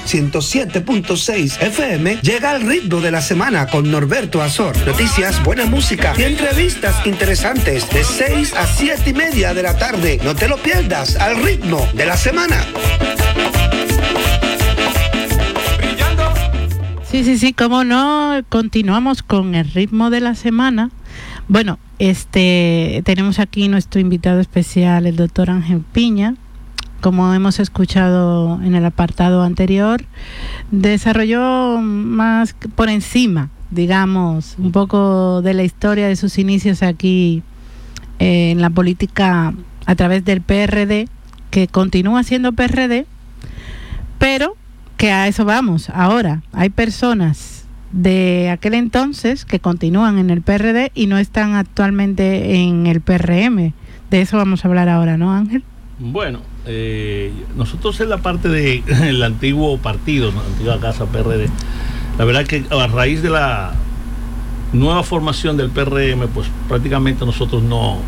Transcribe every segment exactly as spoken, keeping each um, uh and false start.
ciento siete punto seis F M llega al ritmo de la semana con Norberto Azor. Noticias, buena música y entrevistas interesantes de seis a siete y media de la tarde. No te lo pierdas, al ritmo de la semana. Sí, sí, sí, cómo no, continuamos con el ritmo de la semana. Bueno, este tenemos aquí nuestro invitado especial, el doctor Ángel Piña. Como hemos escuchado en el apartado anterior, desarrolló más por encima, digamos, un poco de la historia de sus inicios aquí eh, en la política a través del P R D, que continúa siendo P R D, pero que a eso vamos. Ahora hay personas de aquel entonces que continúan en el P R D y no están actualmente en el P R M. De eso vamos a hablar ahora, ¿no, Ángel? Bueno, eh, nosotros en la parte del antiguo partido, la antigua casa P R D, la verdad que a raíz de la nueva formación del P R M, pues prácticamente nosotros no,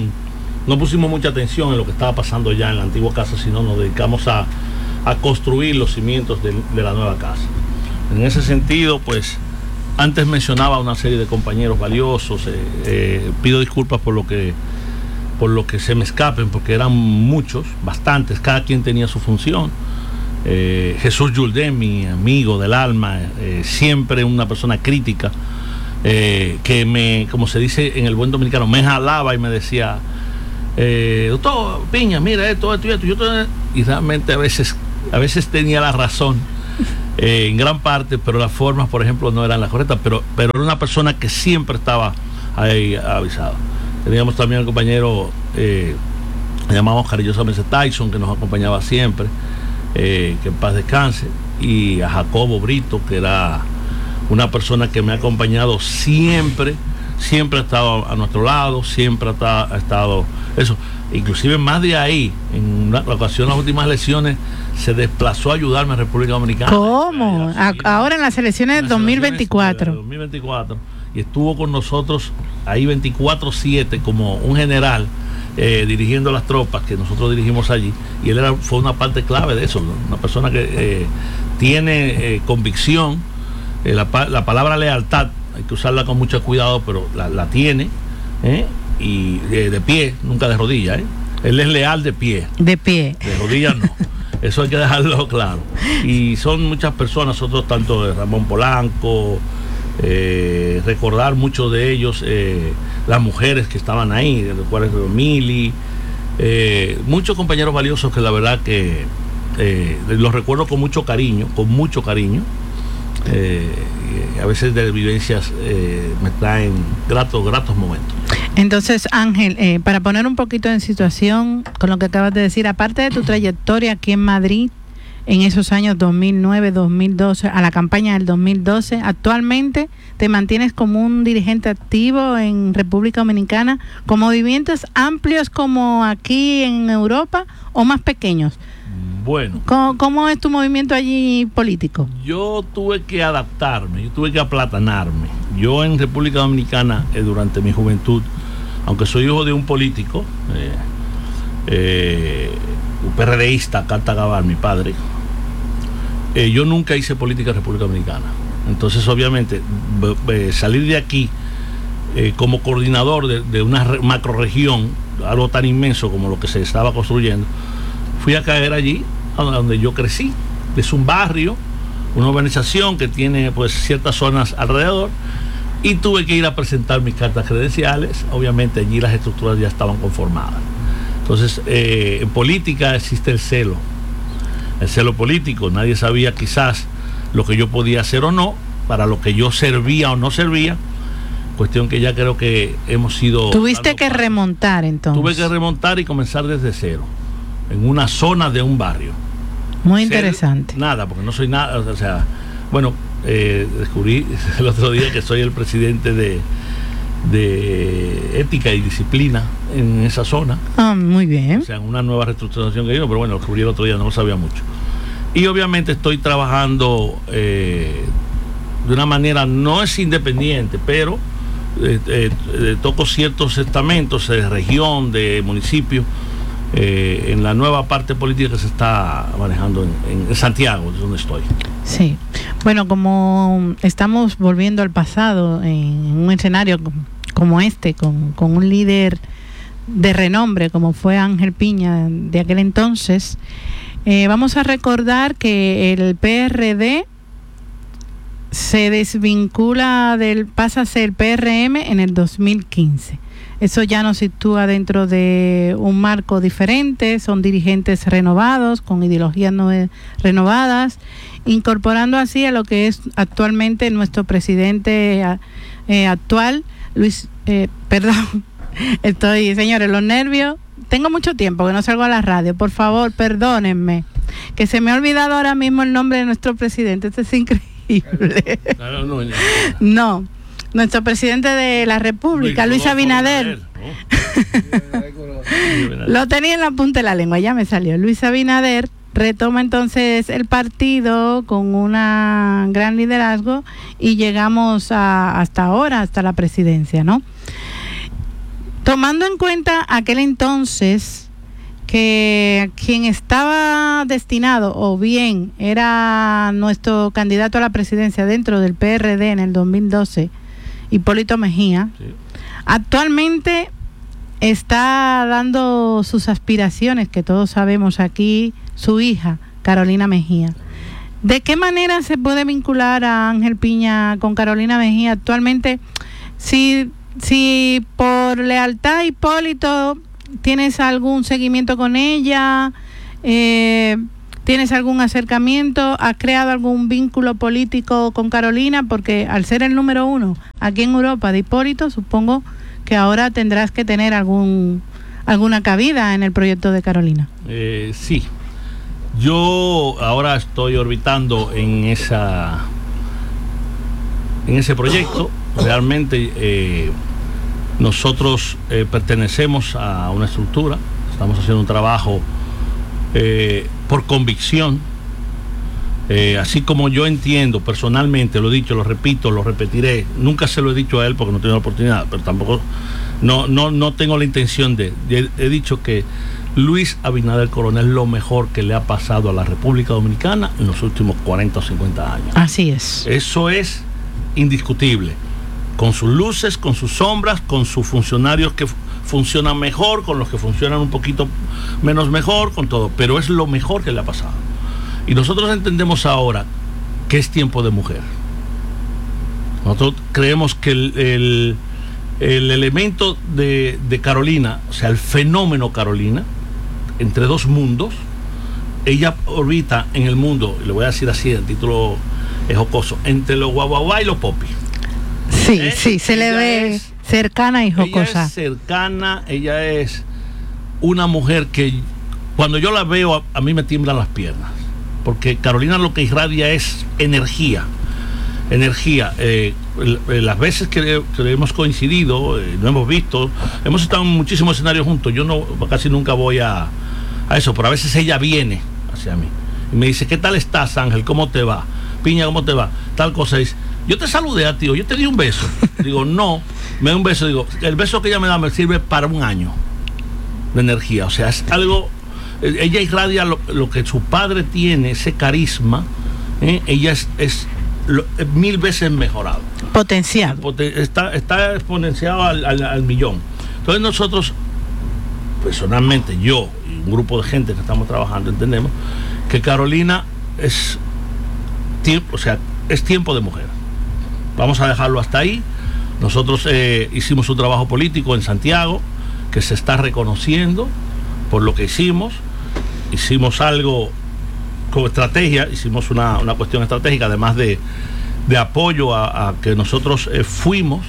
no pusimos mucha atención en lo que estaba pasando ya en la antigua casa, sino nos dedicamos a a construir los cimientos de, de la nueva casa. En ese sentido, pues, antes mencionaba una serie de compañeros valiosos, eh, eh, pido disculpas por lo que por lo que se me escapen, porque eran muchos, bastantes, cada quien tenía su función. Eh, Jesús Yuldén, mi amigo del alma, eh, siempre una persona crítica, eh, que me, como se dice en el buen dominicano, me jalaba y me decía, eh, doctor Piña, mira esto, esto y esto, yo esto, y realmente a veces A veces tenía la razón eh, en gran parte, pero las formas, por ejemplo, no eran las correctas, pero, pero era una persona que siempre estaba ahí avisado. Teníamos también al compañero, eh, le llamamos cariñosamente Tyson, que nos acompañaba siempre, eh, que en paz descanse, y a Jacobo Brito, que era una persona que me ha acompañado siempre, siempre ha estado a nuestro lado, siempre ha, ha estado eso. Inclusive más de ahí, en una ocasión, las últimas elecciones, se desplazó a ayudarme a República Dominicana. ¿Cómo? A, ahora en las elecciones del dos mil veinticuatro. dos mil veinticuatro. Y estuvo con nosotros ahí veinticuatro siete como un general, eh, dirigiendo las tropas que nosotros dirigimos allí. Y él era, fue una parte clave de eso, ¿no? Una persona que eh, tiene eh, convicción, eh, la, la palabra lealtad, hay que usarla con mucho cuidado, pero la, la tiene, ¿eh? Y eh, de pie, nunca de rodillas, ¿eh? Él es leal de pie. De pie. De rodillas no. Eso hay que dejarlo claro. Y son muchas personas, nosotros tanto de Ramón Polanco, eh, recordar muchos de ellos, eh, las mujeres que estaban ahí, de los cuales Mili, eh, muchos compañeros valiosos que la verdad que eh, los recuerdo con mucho cariño, con mucho cariño. Eh, a veces de vivencias eh, me traen gratos, gratos momentos. Entonces, Ángel, eh, para poner un poquito en situación con lo que acabas de decir, aparte de tu trayectoria aquí en Madrid, en esos años dos mil nueve, dos mil doce, a la campaña del dos mil doce, actualmente te mantienes como un dirigente activo en República Dominicana, con movimientos amplios como aquí en Europa o más pequeños. Bueno. ¿Cómo, cómo es tu movimiento allí político? Yo tuve que adaptarme, yo tuve que aplatanarme. Yo en República Dominicana, eh, durante mi juventud, aunque soy hijo de un político, eh, eh, un PRDista, Carta Gabal, mi padre, eh, yo nunca hice política en República Dominicana. Entonces, obviamente, b- b- salir de aquí eh, como coordinador de, de una re- macroregión, algo tan inmenso como lo que se estaba construyendo, fui a caer allí a donde yo crecí. Es un barrio, una urbanización que tiene pues ciertas zonas alrededor, y tuve que ir a presentar mis cartas credenciales. Obviamente allí las estructuras ya estaban conformadas. Entonces, eh, en política existe el celo, el celo político. Nadie sabía quizás lo que yo podía hacer o no, para lo que yo servía o no servía, cuestión que ya creo que hemos sido... Tuviste que pasos. remontar entonces. Tuve que remontar y comenzar desde cero, en una zona de un barrio. Muy interesante. Ser nada, porque no soy nada, o sea, bueno, eh, descubrí el otro día que soy el presidente de, de ética y disciplina en esa zona. Ah, muy bien. O sea, una nueva reestructuración que vino, pero bueno, lo descubrí el otro día, no lo sabía mucho. Y obviamente estoy trabajando eh, de una manera, no es independiente, pero eh, eh, toco ciertos estamentos de región, de municipio, eh, en la nueva parte política que se está manejando en, en Santiago, es donde estoy. Sí, bueno, como estamos volviendo al pasado en un escenario como este, con, con un líder de renombre como fue Ángel Piña de aquel entonces, eh, vamos a recordar que el P R D se desvincula del, pasa a ser P R M en el dos mil quince. Eso ya nos sitúa dentro de un marco diferente, son dirigentes renovados, con ideologías no renovadas, incorporando así a lo que es actualmente nuestro presidente eh, actual, Luis, eh, perdón, estoy, señores, los nervios, tengo mucho tiempo que no salgo a la radio, por favor, perdónenme, que se me ha olvidado ahora mismo el nombre de nuestro presidente, esto es increíble. No, no, no. no. Nuestro presidente de la República, Luis Abinader, lo tenía en la punta de la lengua, ya me salió. Luis Abinader retoma entonces el partido con un gran liderazgo y llegamos a, hasta ahora, hasta la presidencia, ¿no? Tomando en cuenta aquel entonces que quien estaba destinado o bien era nuestro candidato a la presidencia dentro del P R D en el dos mil doce, Hipólito Mejía, sí. Actualmente está dando sus aspiraciones, que todos sabemos aquí, su hija, Carolina Mejía. ¿De qué manera se puede vincular a Ángel Piña con Carolina Mejía actualmente? Si, si por lealtad a Hipólito tienes algún seguimiento con ella, eh, ¿tienes algún acercamiento? ¿Has creado algún vínculo político con Carolina? Porque al ser el número uno aquí en Europa de Hipólito, supongo que ahora tendrás que tener algún alguna cabida en el proyecto de Carolina. Eh, sí. Yo ahora estoy orbitando en esa en ese proyecto. Realmente eh, nosotros eh, pertenecemos a una estructura. Estamos haciendo un trabajo Eh, por convicción, eh, así como yo entiendo personalmente, lo he dicho, lo repito, lo repetiré, nunca se lo he dicho a él porque no tengo la oportunidad, pero tampoco no, no, no tengo la intención de, de he dicho que Luis Abinader Corona es lo mejor que le ha pasado a la República Dominicana en los últimos cuarenta o cincuenta años. Así es. Eso es indiscutible, con sus luces, con sus sombras, con sus funcionarios que funcionan mejor, con los que funcionan un poquito menos mejor, con todo, pero es lo mejor que le ha pasado. Y nosotros entendemos ahora que es tiempo de mujer. Nosotros creemos que el, el, el elemento de, de Carolina, o sea, el fenómeno Carolina, entre dos mundos, ella orbita en el mundo, y le voy a decir así, el título es jocoso, entre los guaguaguá y los popis. Sí, ¿Eh? sí, se ella le ve es, cercana y jocosa. Ella es cercana, ella es una mujer que cuando yo la veo a, a mí me tiemblan las piernas, porque Carolina lo que irradia es energía, energía. Eh, las veces que, que hemos coincidido, eh, no hemos visto, hemos estado en muchísimos escenarios juntos, yo no casi nunca voy a, a eso, pero a veces ella viene hacia mí y me dice, ¿qué tal estás, Ángel? ¿Cómo te va? Piña, ¿cómo te va? Tal cosa. Dice, yo te saludé a ti, yo te di un beso. Digo, no, me da un beso. Digo, el beso que ella me da me sirve para un año de energía. O sea, es algo, ella irradia lo, lo que su padre tiene, ese carisma, ¿eh? Ella es, es, lo, es mil veces mejorado. Potenciado. Poten, está, está exponenciado al, al, al millón. Entonces nosotros, personalmente, yo y un grupo de gente que estamos trabajando, entendemos que Carolina es tiempo, o sea, es tiempo de mujer. Vamos a dejarlo hasta ahí. Nosotros eh, hicimos un trabajo político en Santiago que se está reconociendo por lo que hicimos. Hicimos algo con estrategia, hicimos una, una cuestión estratégica, además de, de apoyo a, a que nosotros eh, fuimos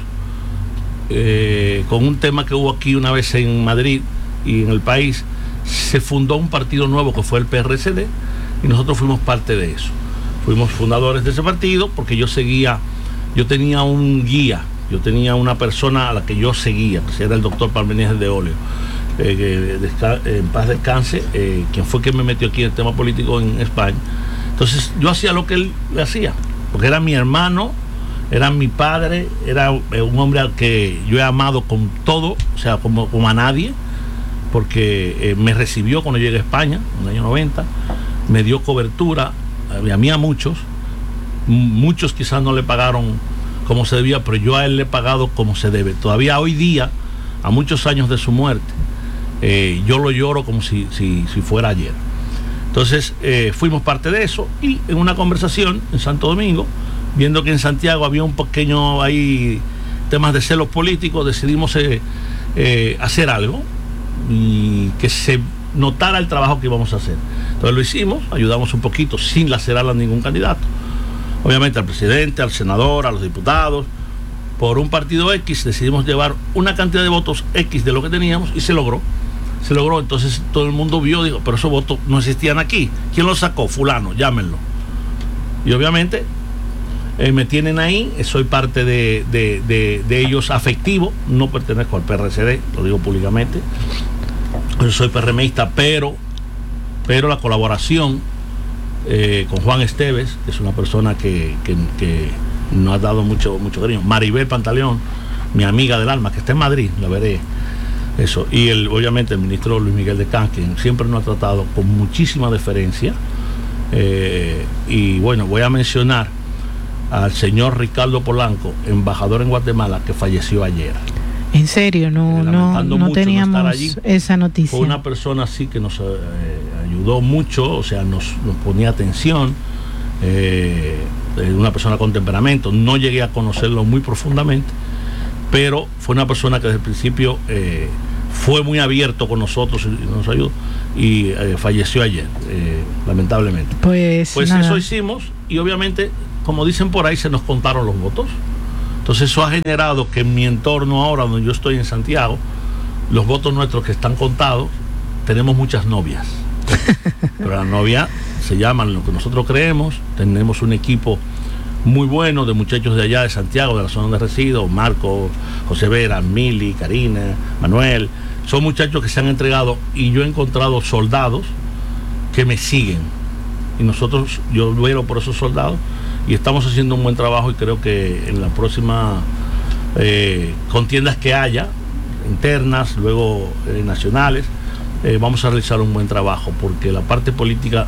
eh, con un tema que hubo aquí una vez en Madrid y en el país. Se fundó un partido nuevo que fue el P R C D y nosotros fuimos parte de eso. Fuimos fundadores de ese partido porque yo seguía, yo tenía un guía, yo tenía una persona a la que yo seguía, que era el doctor Parmenides de Oleo, eh, que desca- en paz descanse, eh, quien fue quien me metió aquí en el tema político en España. Entonces yo hacía lo que él hacía, porque era mi hermano, era mi padre, era un hombre al que yo he amado con todo, o sea, como, como a nadie, porque eh, me recibió cuando llegué a España, en el año noventa, me dio cobertura, a mí a muchos, muchos quizás no le pagaron como se debía, pero yo a él le he pagado como se debe. Todavía hoy día, a muchos años de su muerte, eh, yo lo lloro como si, si, si fuera ayer. Entonces eh, fuimos parte de eso, y en una conversación en Santo Domingo, viendo que en Santiago había un pequeño ahí temas de celos políticos, decidimos eh, eh, hacer algo y que se notara el trabajo que íbamos a hacer. Entonces lo hicimos, ayudamos un poquito sin lacerar a ningún candidato, obviamente al presidente, al senador, a los diputados. Por un partido X decidimos llevar una cantidad de votos X de lo que teníamos, y se logró. Se logró, entonces todo el mundo vio, digo, pero esos votos no existían aquí. ¿Quién los sacó? Fulano, llámenlo. Y obviamente eh, me tienen ahí, soy parte de, de, de, de ellos afectivo, no pertenezco al P R C D, lo digo públicamente. Yo soy PRMista, pero, pero la colaboración eh, con Juan Esteves, que es una persona que, que, que nos ha dado mucho, mucho cariño. Maribel Pantaleón, mi amiga del alma, que está en Madrid, la veré. Eso, y el, obviamente el ministro Luis Miguel de Camps, quien siempre nos ha tratado con muchísima deferencia. Eh, y bueno, voy a mencionar al señor Ricardo Polanco, embajador en Guatemala, que falleció ayer. En serio, no, no, no teníamos no allí. Esa noticia. Fue una persona así que nos eh, ayudó mucho, o sea, nos, nos ponía atención, eh, una persona con temperamento. No llegué a conocerlo muy profundamente, pero fue una persona que desde el principio eh, fue muy abierto con nosotros y nos ayudó, y eh, falleció ayer, eh, lamentablemente. Pues, pues eso hicimos, y obviamente, como dicen por ahí, se nos contaron los votos. Entonces eso ha generado que en mi entorno ahora, donde yo estoy en Santiago, los votos nuestros que están contados, tenemos muchas novias. Pero las novias se llaman lo que nosotros creemos. Tenemos un equipo muy bueno de muchachos de allá de Santiago, de la zona donde resido, Marco, José Vera, Mili, Karina, Manuel. Son muchachos que se han entregado, y yo he encontrado soldados que me siguen, y nosotros, yo velo por esos soldados, y estamos haciendo un buen trabajo, y creo que en las próximas eh, contiendas que haya, internas, luego eh, nacionales, eh, vamos a realizar un buen trabajo, porque la parte política,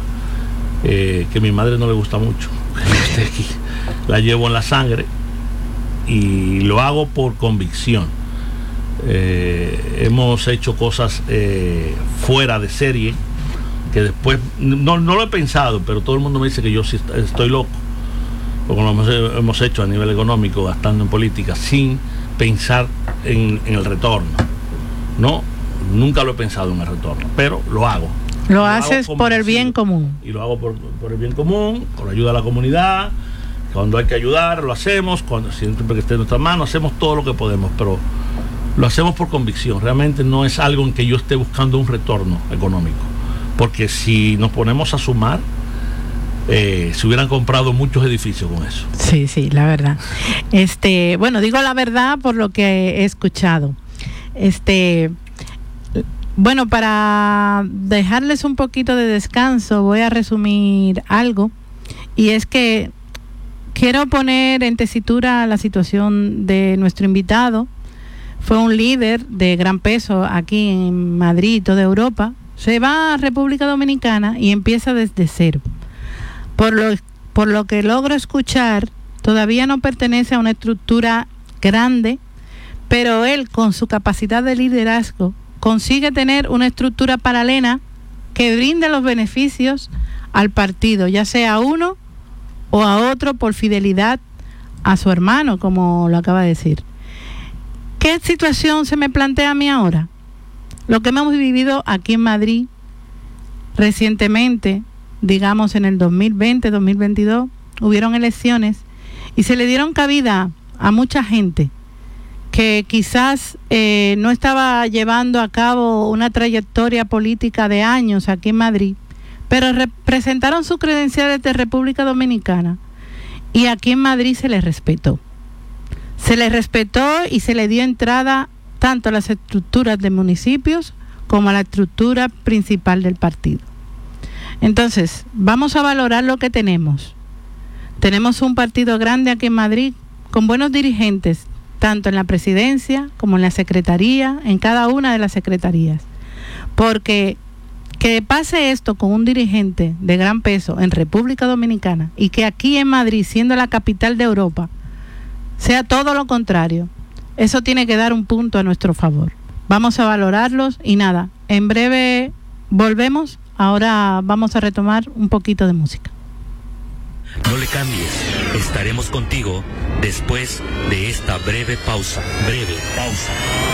eh, que a mi madre no le gusta mucho, que yo esté aquí, la llevo en la sangre, y lo hago por convicción. Eh, hemos hecho cosas eh, fuera de serie, que después, no, no lo he pensado, pero todo el mundo me dice que yo sí estoy loco, porque lo hemos, hemos hecho a nivel económico, gastando en política, sin pensar en, en el retorno. No, nunca lo he pensado en el retorno, pero lo hago. Lo, lo haces hago por el bien común. Y lo hago por, por el bien común, por ayuda a la comunidad. Cuando hay que ayudar, lo hacemos. Cuando, siempre que esté en nuestras manos, hacemos todo lo que podemos, pero lo hacemos por convicción. Realmente no es algo en que yo esté buscando un retorno económico, porque si nos ponemos a sumar, Eh, se hubieran comprado muchos edificios con eso. Sí, sí, la verdad. Este, bueno, digo la verdad por lo que he escuchado. Este, bueno, para dejarles un poquito de descanso, voy a resumir algo, y es que quiero poner en tesitura la situación de nuestro invitado. Fue un líder de gran peso aquí en Madrid y toda Europa. Se va a República Dominicana y empieza desde cero. Por lo, por lo que logro escuchar, todavía no pertenece a una estructura grande, pero él, con su capacidad de liderazgo, consigue tener una estructura paralela que brinde los beneficios al partido, ya sea a uno o a otro, por fidelidad a su hermano, como lo acaba de decir. ¿Qué situación se me plantea a mí ahora? Lo que hemos vivido aquí en Madrid recientemente, digamos en el dos mil veinte, dos mil veintidós, hubieron elecciones y se le dieron cabida a mucha gente que quizás eh, no estaba llevando a cabo una trayectoria política de años aquí en Madrid, pero representaron sus credenciales de República Dominicana, y aquí en Madrid se les respetó. Se les respetó y se le dio entrada tanto a las estructuras de municipios como a la estructura principal del partido. Entonces, vamos a valorar lo que tenemos. Tenemos un partido grande aquí en Madrid, con buenos dirigentes, tanto en la presidencia como en la secretaría, en cada una de las secretarías. porque que pase esto con un dirigente de gran peso en República Dominicana y que aquí en Madrid, siendo la capital de Europa, sea todo lo contrario, eso tiene que dar un punto a nuestro favor. Vamos a valorarlos y nada, en breve volvemos. Ahora vamos a retomar un poquito de música. No le cambies, estaremos contigo después de esta breve pausa. Breve pausa.